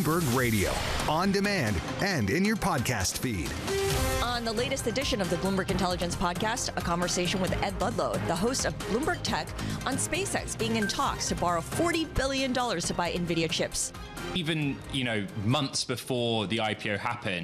Bloomberg Radio, on demand and in your podcast feed. On the latest edition of the Bloomberg Intelligence Podcast, a conversation with Ed Ludlow, the host of Bloomberg Tech, on SpaceX being in talks to borrow $40 billion to buy NVIDIA chips. Even, months before the IPO happened,